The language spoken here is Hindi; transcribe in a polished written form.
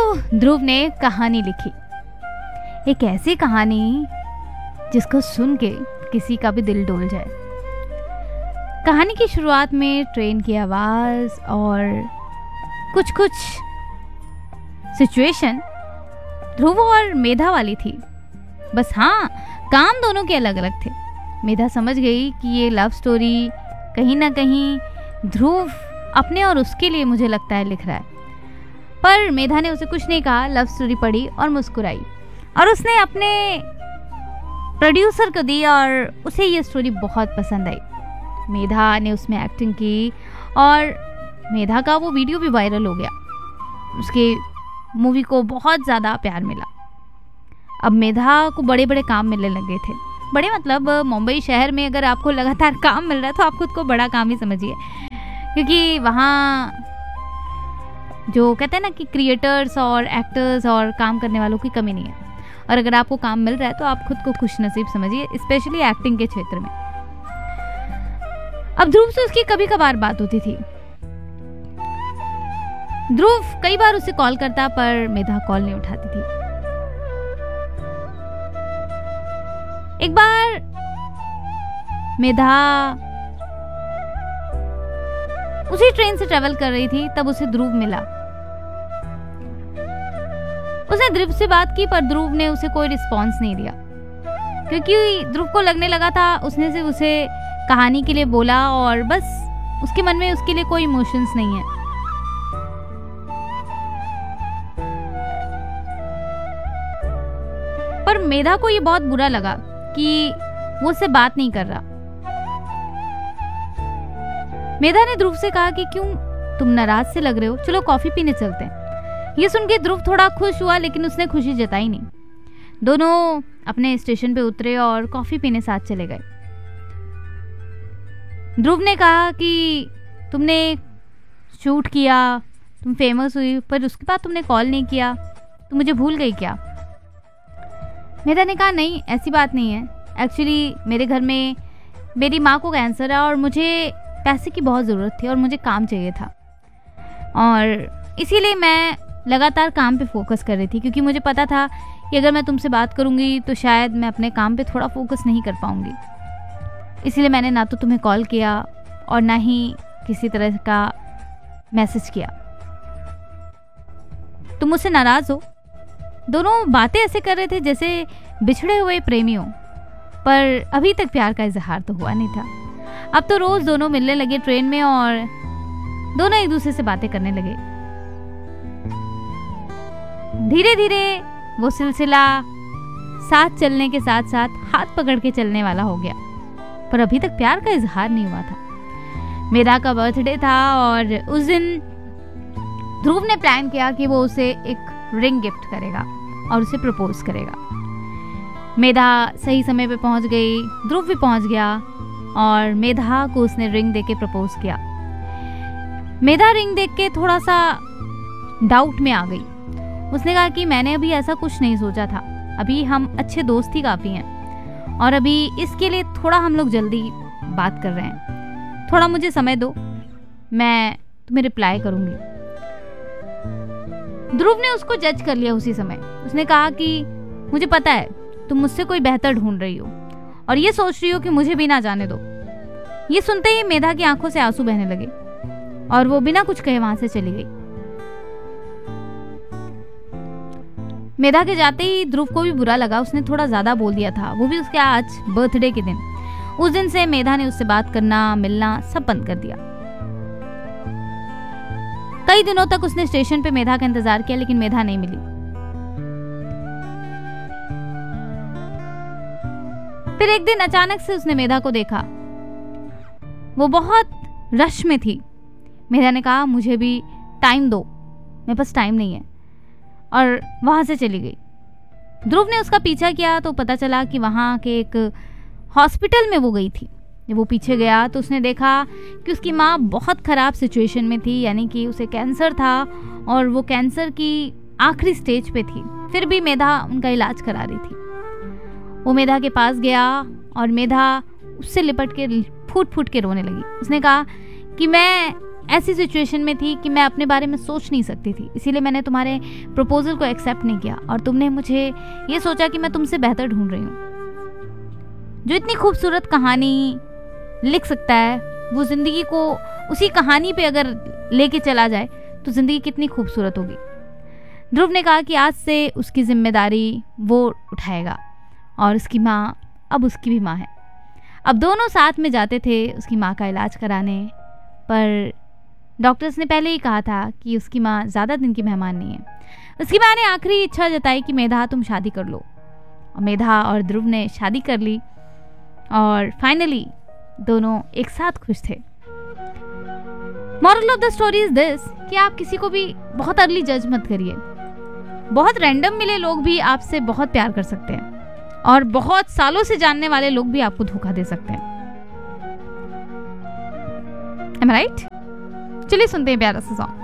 ध्रुव ने कहानी लिखी, एक ऐसी कहानी जिसको सुन के किसी का भी दिल डोल जाए। कहानी की शुरुआत में ट्रेन की आवाज़ और कुछ कुछ सिचुएशन ध्रुव और मेधा वाली थी। बस हाँ, काम दोनों के अलग अलग थे। मेधा समझ गई कि ये लव स्टोरी कहीं ना कहीं ध्रुव अपने और उसके लिए मुझे लगता है लिख रहा है। पर मेधा ने उसे कुछ नहीं कहा, लव स्टोरी पढ़ी और मुस्कुराई और उसने अपने प्रोड्यूसर को दी और उसे ये स्टोरी बहुत पसंद आई। मेधा ने उसमें एक्टिंग की और मेधा का वो वीडियो भी वायरल हो गया। उसके मूवी को बहुत ज़्यादा प्यार मिला। अब मेधा को बड़े बड़े काम मिलने लगे थे। बड़े मतलब मुंबई शहर में अगर आपको लगातार काम मिल रहा है तो आप खुद को बड़ा काम ही समझिए, क्योंकि वहाँ जो कहते हैं ना कि क्रिएटर्स और एक्टर्स और काम करने वालों की कमी नहीं है। और अगर आपको काम मिल रहा है तो आप खुद को खुश नसीब समझिए, स्पेशली एक्टिंग के क्षेत्र में। अब ध्रुव से उसकी कभी कभार बात होती थी। ध्रुव कई बार उसे कॉल करता पर मेधा कॉल नहीं उठाती थी। एक बार मेधा उसी ट्रेन से ट्रेवल कर रही थी, तब उसे ध्रुव मिला। उसने ध्रुव से बात की पर ध्रुव ने उसे कोई रिस्पॉन्स नहीं दिया, क्योंकि ध्रुव को लगने लगा था उसने सिर्फ उसे कहानी के लिए बोला और बस उसके मन में उसके लिए कोई इमोशंस नहीं है। पर मेधा को ये बहुत बुरा लगा कि वो उससे बात नहीं कर रहा। मेधा ने ध्रुव से कहा कि क्यों तुम नाराज से लग रहे हो, चलो कॉफी पीने चलते हैं। ये सुन के ध्रुव थोड़ा खुश हुआ, लेकिन उसने खुशी जताई नहीं। दोनों अपने स्टेशन पे उतरे और कॉफी पीने साथ चले गए। ध्रुव ने कहा कि तुमने शूट किया, तुम फेमस हुई, पर उसके बाद तुमने कॉल नहीं किया, तुम मुझे भूल गई क्या? मेधा ने कहा नहीं, ऐसी बात नहीं है। एक्चुअली मेरे घर में मेरी माँ को कैंसर है और मुझे पैसे की बहुत ज़रूरत थी और मुझे काम चाहिए था, और इसीलिए मैं लगातार काम पे फोकस कर रही थी, क्योंकि मुझे पता था कि अगर मैं तुमसे बात करूँगी तो शायद मैं अपने काम पे थोड़ा फोकस नहीं कर पाऊँगी। इसीलिए मैंने ना तो तुम्हें कॉल किया और ना ही किसी तरह का मैसेज किया। तुम मुझसे नाराज़ हो। दोनों बातें ऐसे कर रहे थे जैसे बिछड़े हुए प्रेमियों, पर अभी तक प्यार का इजहार तो हुआ नहीं था। अब तो रोज़ दोनों मिलने लगे ट्रेन में और दोनों एक दूसरे से बातें करने लगे। धीरे धीरे वो सिलसिला साथ चलने के साथ साथ हाथ पकड़ के चलने वाला हो गया, पर अभी तक प्यार का इजहार नहीं हुआ था। मेधा का बर्थडे था और उस दिन ध्रुव ने प्लान किया कि वो उसे एक रिंग गिफ्ट करेगा और उसे प्रपोज करेगा। मेधा सही समय पे पहुंच गई, ध्रुव भी पहुंच गया और मेधा को उसने रिंग देके प्रपोज किया। मेधा रिंग देख के थोड़ा सा डाउट में आ गई। उसने कहा कि मैंने अभी ऐसा कुछ नहीं सोचा था, अभी हम अच्छे दोस्त ही काफ़ी हैं और अभी इसके लिए थोड़ा हम लोग जल्दी बात कर रहे हैं, थोड़ा मुझे समय दो, मैं तुम्हें रिप्लाई करूँगी। ध्रुव ने उसको जज कर लिया उसी समय। उसने कहा कि मुझे पता है तुम मुझसे कोई बेहतर ढूंढ रही हो और ये सोच रही हो कि मुझे भी ना जाने दो। ये सुनते ही मेधा की आंखों से आंसू बहने लगे और वो बिना कुछ कहे वहां से चली गई। मेधा के जाते ही ध्रुव को भी बुरा लगा, उसने थोड़ा ज्यादा बोल दिया था, वो भी उसके आज बर्थडे के दिन। उस दिन से मेधा ने उससे बात करना, मिलना सब बंद कर दिया। कई दिनों तक उसने स्टेशन पे मेधा का इंतजार किया, लेकिन मेधा नहीं मिली। फिर एक दिन अचानक से उसने मेधा को देखा, वो बहुत रश में थी। मेधा ने कहा मुझे भी टाइम दो, मेरे पास टाइम नहीं है, और वहां से चली गई। ध्रुव ने उसका पीछा किया तो पता चला कि वहां के एक हॉस्पिटल में वो गई थी। जब वो पीछे गया तो उसने देखा कि उसकी माँ बहुत ख़राब सिचुएशन में थी, यानी कि उसे कैंसर था और वो कैंसर की आखिरी स्टेज पे थी। फिर भी मेधा उनका इलाज करा रही थी। वो मेधा के पास गया और मेधा उससे लिपट के फूट फूट के रोने लगी। उसने कहा कि मैं ऐसी सिचुएशन में थी कि मैं अपने बारे में सोच नहीं सकती थी, इसीलिए मैंने तुम्हारे प्रपोजल को एक्सेप्ट नहीं किया और तुमने मुझे ये सोचा कि मैं तुमसे बेहतर ढूंढ रही हूँ। जो इतनी खूबसूरत कहानी लिख सकता है वो ज़िंदगी को उसी कहानी पे अगर लेके चला जाए तो ज़िंदगी कितनी खूबसूरत होगी। ध्रुव ने कहा कि आज से उसकी जिम्मेदारी वो उठाएगा और उसकी माँ अब उसकी भी माँ है। अब दोनों साथ में जाते थे उसकी माँ का इलाज कराने, पर डॉक्टर्स ने पहले ही कहा था कि उसकी माँ ज़्यादा दिन की मेहमान नहीं है। उसकी माँ ने आखिरी इच्छा जताई कि मेधा तुम शादी कर लो, और मेधा और ध्रुव ने शादी कर ली और फाइनली दोनों एक साथ खुश थे। Moral of the story is this कि आप किसी को भी बहुत अर्ली जज मत करिए। बहुत रैंडम मिले लोग भी आपसे बहुत प्यार कर सकते हैं और बहुत सालों से जानने वाले लोग भी आपको धोखा दे सकते हैं। Am I right? चलिए सुनते हैं प्यारा सा सॉन्ग।